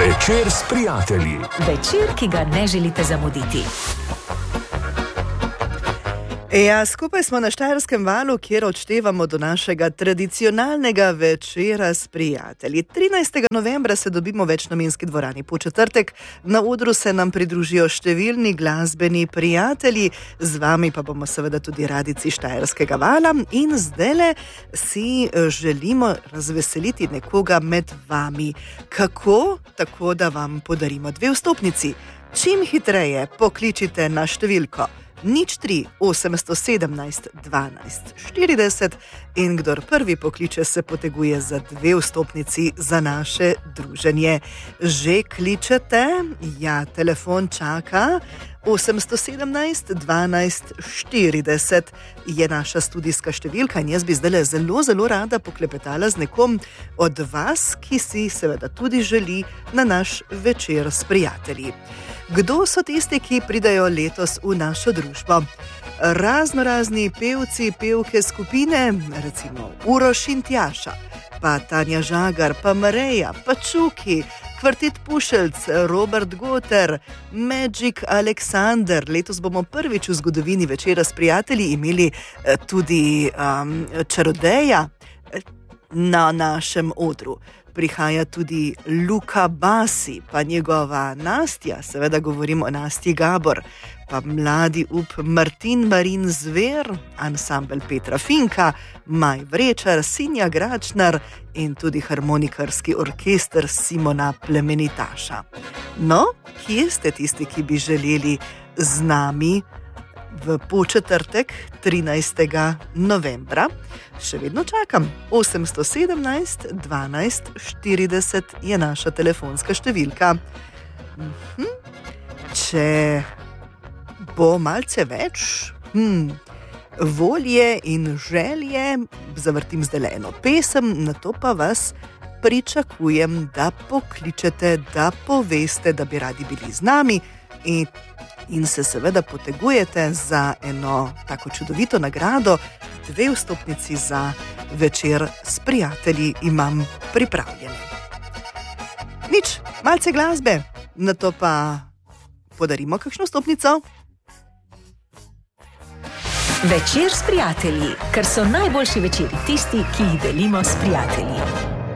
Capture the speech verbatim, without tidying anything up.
Večer s prijatelji. Večer, ki ga ne želite zamuditi. Ja, skupaj smo na Štajerskem valu, kjer odštevamo do našega tradicionalnega večera s prijatelji. trinajstega novembra se dobimo v večnamenski dvorani Podčetrtek. Na odru se nam pridružijo številni glasbeni prijatelji, z vami pa bomo seveda tudi radici Štajerskega vala in zdajle si želimo razveseliti nekoga med vami. Kako? Tako, da vam podarimo dve vstopnici. Čim hitreje pokličite na številko nič tri osemsto sedemnajst dvanajst štirideset in kdor prvi pokliče, se poteguje za dve vstopnici za naše druženje. Že kličete? Ja, telefon čaka. osemsto sedemnajst dvanajst štirideset je naša studijska številka in jaz bi zdaj zelo, zelo rada poklepetala z nekom od vas, ki si seveda tudi želi na naš večer s prijatelji. Kdo so tisti, ki pridajo letos v našo družbo? Razno razni pevci, pevke skupine, recimo Uroš in Tjaša, pa Tanja Žagar, pa Mareja, pa Čuki, Kvartet Pušelc, Robert Goter, Magic Alexander. Letos bomo prvič v zgodovini večera s prijatelji imeli tudi um, čarodeja na našem odru. Prihaja tudi Luka Basi, pa njegova Nastja, seveda govorimo o Nastji Gabor, pa mladi up Martin Marin Zver, ansambel Petra Finka, Maj Vrečar, Sinja Gračnar in tudi harmonikarski orkester Simona Plemenitaša. No, kje ste tisti, ki bi želeli z nami v Podčetrtek, trinajstega novembra? Še vedno čakam. osemsto sedemnajst dvanajst štirideset je naša telefonska številka. Mhm. Če bo malce več hm, volje in želje, zavrtim zdaj eno pesem, na to pa vas pričakujem, da pokličete, da poveste, da bi radi bili z nami in in se seveda potegujete za eno tako čudovito nagrado. Dve vstopnici za večer s prijatelji imam pripravljene. Nič, malce glasbe, na to pa podarimo kakšno vstopnico. Večer s prijatelji, ker so najboljši večeri tisti, ki jih delimo s prijatelji.